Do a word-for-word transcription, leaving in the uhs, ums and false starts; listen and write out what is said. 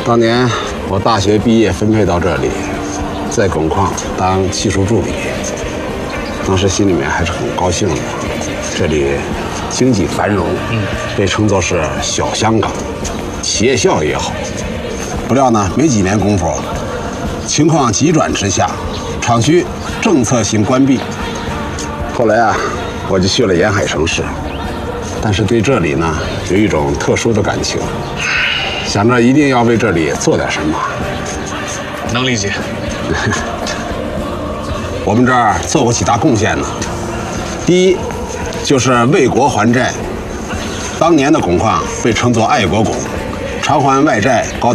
当年我大学毕业分配到这里，在汞矿当技术助理，当时心里面还是很高兴的。这里经济繁荣，嗯，被称作是小香港，企业效益也好。不料呢，没几年功夫，情况急转直下，厂区政策性关闭。后来啊，我就去了沿海城市，但是对这里呢有一种特殊的感情，想着一定要为这里做点什么。 能理解。 我们这儿做过几大贡献呢？第一，就是为国还债。当年的汞矿被称作爱国汞，偿还外债高